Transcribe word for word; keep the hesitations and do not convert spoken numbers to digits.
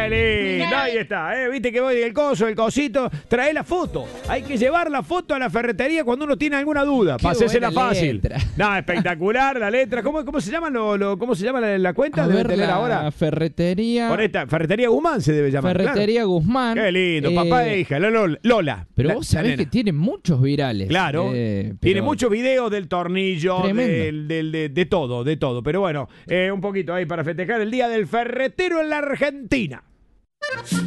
Qué lindo, ahí está, ¿eh? Viste que voy el coso, el cosito. Trae la foto. Hay que llevar la foto a la ferretería cuando uno tiene alguna duda. Pasésela fácil. Letra. No, espectacular la letra. ¿Cómo, cómo se llama lo, lo- cómo se llama la, la cuenta? A Debe ver, tener la ahora. ferretería. Con esta, Ferretería Guzmán se debe llamar. Ferretería claro. Guzmán. Qué lindo, Eh, papá e hija, Lola. Lola. Pero La- vos la sabés nena. que tiene muchos virales. Claro, Eh, tiene pero- muchos videos del tornillo, Tremendo. del, del- de, de todo, de todo. Pero bueno, eh, un poquito ahí para festejar el Día del Ferretero en la Argentina.